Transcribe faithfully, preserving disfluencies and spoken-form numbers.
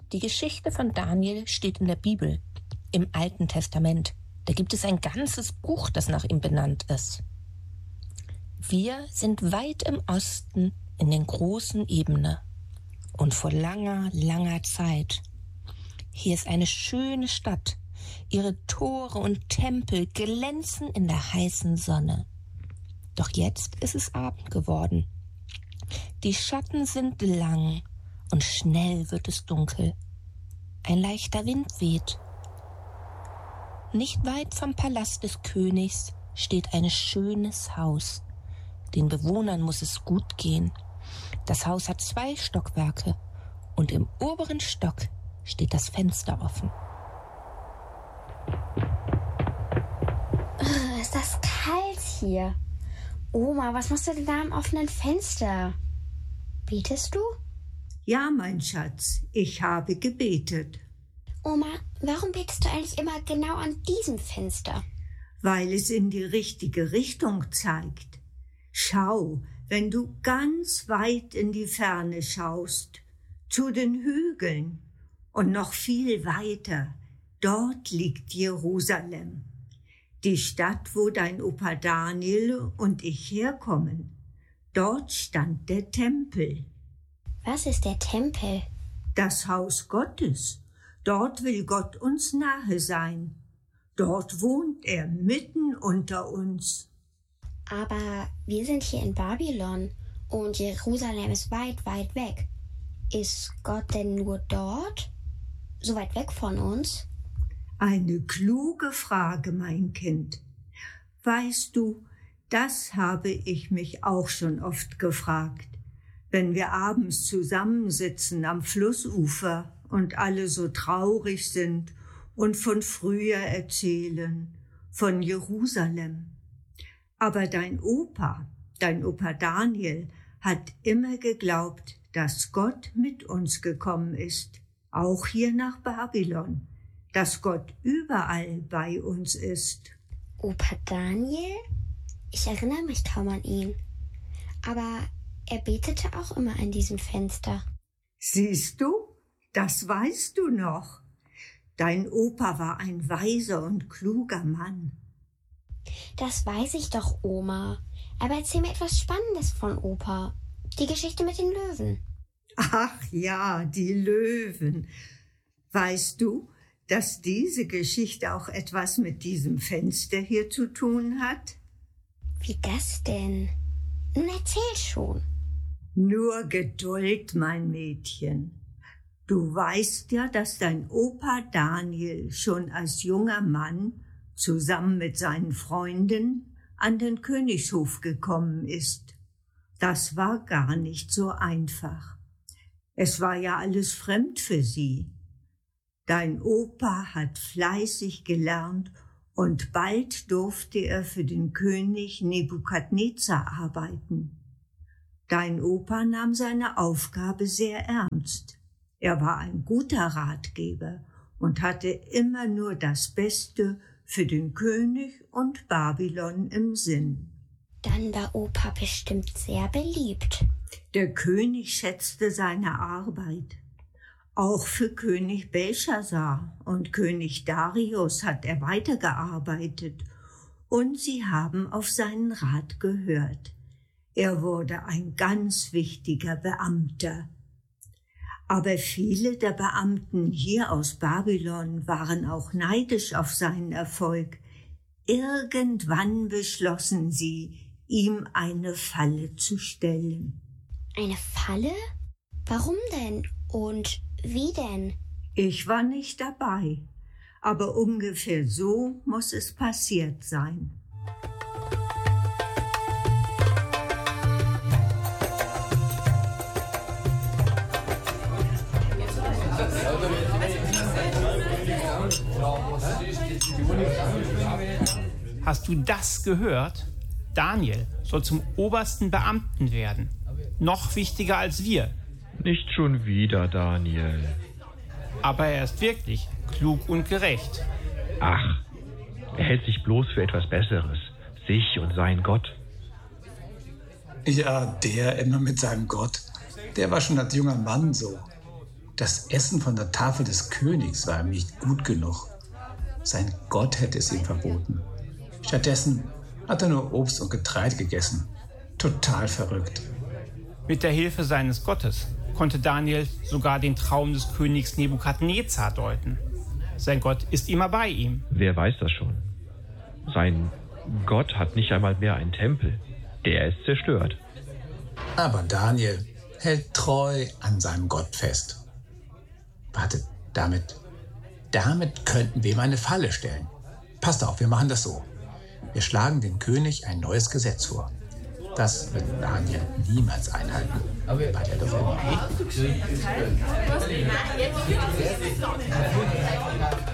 Die Geschichte von Daniel steht in der Bibel, im Alten Testament. Da gibt es ein ganzes Buch, das nach ihm benannt ist. Wir sind weit im Osten in den großen Ebene und vor langer, langer Zeit. Hier ist eine schöne Stadt. Ihre Tore und Tempel glänzen in der heißen Sonne. Doch jetzt ist es Abend geworden. Die Schatten sind lang und schnell wird es dunkel. Ein leichter Wind weht. Nicht weit vom Palast des Königs steht ein schönes Haus. Den Bewohnern muss es gut gehen. Das Haus hat zwei Stockwerke und im oberen Stock steht das Fenster offen. Oh, ist das kalt hier. Oma, was machst du denn da am offenen Fenster? Betest du? Ja, mein Schatz, ich habe gebetet. Oma, warum betest du eigentlich immer genau an diesem Fenster? Weil es in die richtige Richtung zeigt. Schau, wenn du ganz weit in die Ferne schaust, zu den Hügeln und noch viel weiter, dort liegt Jerusalem, die Stadt, wo dein Opa Daniel und ich herkommen. Dort stand der Tempel. Was ist der Tempel? Das Haus Gottes. Dort will Gott uns nahe sein. Dort wohnt er mitten unter uns. Aber wir sind hier in Babylon und Jerusalem ist weit, weit weg. Ist Gott denn nur dort? So weit weg von uns? Eine kluge Frage, mein Kind. Weißt du, das habe ich mich auch schon oft gefragt, wenn wir abends zusammensitzen am Flussufer und alle so traurig sind und von früher erzählen, von Jerusalem. Aber dein Opa, dein Opa Daniel, hat immer geglaubt, dass Gott mit uns gekommen ist, auch hier nach Babylon, dass Gott überall bei uns ist. Opa Daniel? Ich erinnere mich kaum an ihn. Aber er betete auch immer an diesem Fenster. Siehst du? Das weißt du noch. Dein Opa war ein weiser und kluger Mann. Das weiß ich doch, Oma. Aber erzähl mir etwas Spannendes von Opa. Die Geschichte mit den Löwen. Ach ja, die Löwen. Weißt du, dass diese Geschichte auch etwas mit diesem Fenster hier zu tun hat? Wie das denn? Nun erzähl schon. Nur Geduld, mein Mädchen. Du weißt ja, dass dein Opa Daniel schon als junger Mann zusammen mit seinen Freunden an den Königshof gekommen ist. Das war gar nicht so einfach. Es war ja alles fremd für sie. Dein Opa hat fleißig gelernt und bald durfte er für den König Nebukadnezar arbeiten. Dein Opa nahm seine Aufgabe sehr ernst. Er war ein guter Ratgeber und hatte immer nur das Beste für den König und Babylon im Sinn. Dann war Opa bestimmt sehr beliebt. Der König schätzte seine Arbeit. Auch für König Belshazzar und König Darius hat er weitergearbeitet und sie haben auf seinen Rat gehört. Er wurde ein ganz wichtiger Beamter. Aber viele der Beamten hier aus Babylon waren auch neidisch auf seinen Erfolg. Irgendwann beschlossen sie, ihm eine Falle zu stellen. Eine Falle? Warum denn? Und wie denn? Ich war nicht dabei, aber ungefähr so muss es passiert sein. Hast du das gehört? Daniel soll zum obersten Beamten werden. Noch wichtiger als wir. Nicht schon wieder, Daniel. Aber er ist wirklich klug und gerecht. Ach, er hält sich bloß für etwas Besseres. Sich und seinen Gott. Ja, der immer mit seinem Gott. Der war schon als junger Mann so. Das Essen von der Tafel des Königs war ihm nicht gut genug. Sein Gott hätte es ihm verboten. Stattdessen hat er nur Obst und Getreide gegessen. Total verrückt. Mit der Hilfe seines Gottes konnte Daniel sogar den Traum des Königs Nebukadnezar deuten. Sein Gott ist immer bei ihm. Wer weiß das schon? Sein Gott hat nicht einmal mehr einen Tempel. Der ist zerstört. Aber Daniel hält treu an seinem Gott fest. Wartet, damit, damit könnten wir ihm eine Falle stellen. Passt auf, wir machen das so. Wir schlagen dem König ein neues Gesetz vor. Das wird Daniel niemals einhalten. Bei der Luft.